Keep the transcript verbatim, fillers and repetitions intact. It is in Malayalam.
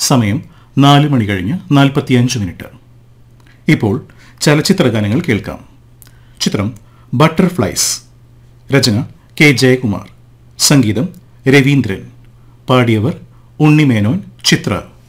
സമയം നാല് മണി കഴിഞ്ഞ് നാൽപ്പത്തിയഞ്ച് മിനിറ്റ്. ഇപ്പോൾ ചലച്ചിത്ര ഗാനങ്ങൾ കേൾക്കാം. ചിത്രം ബട്ടർഫ്ലൈസ്. രചന കെ ജയകുമാർ. സംഗീതം രവീന്ദ്രൻ. പാടിയവർ ഉണ്ണിമേനോൻ, ചിത്ര.